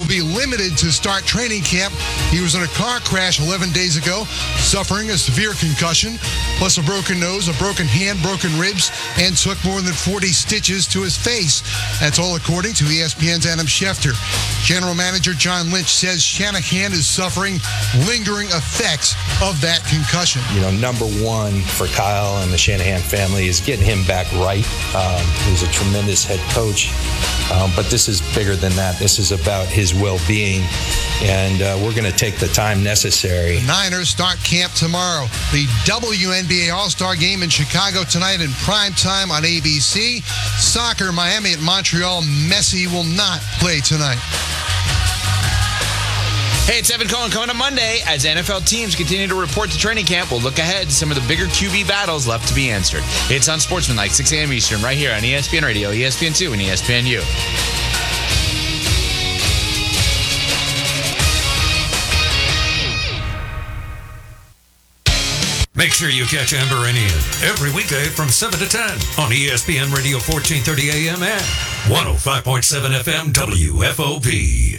be limited to start training camp. He was in a car crash 11 days ago, suffering a severe concussion, plus a broken nose, a broken hand, broken ribs, and took more than 40 stitches to his face. That's all according to ESPN's Adam Schefter. General Manager John Lynch says Shanahan is suffering lingering effects of that concussion. Number one for Kyle and the Shanahan family is getting him back right. He's a tremendous head coach, but this is bigger than that. This is about his well-being, and we're going to take the time necessary. The Niners start camp tomorrow. The WNBA All-Star Game in Chicago tonight in prime time on ABC. Soccer, Miami at Montreal. Messi will not play tonight. Hey, it's Evan Cohen coming up Monday. As NFL teams continue to report to training camp, we'll look ahead to some of the bigger QB battles left to be answered. It's on Sportsmanlike, 6 a.m. Eastern, right here on ESPN Radio, ESPN2, and ESPNU. Make sure you catch Amber and Ian every weekday from 7 to 10 on ESPN Radio 1430 AM and 105.7 FM WFOP.